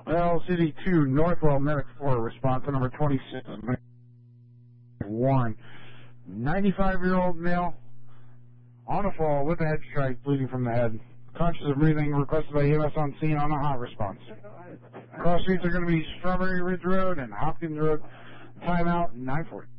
City 2, Northwell Medic 4, response to number 26, Warren. 95-year-old male on a fall with a head strike, bleeding from the head. Conscious of breathing, requested by EMS on scene on a hot response. Cross streets are going to be Strawberry Ridge Road and Hopkins Road. Timeout 9:40.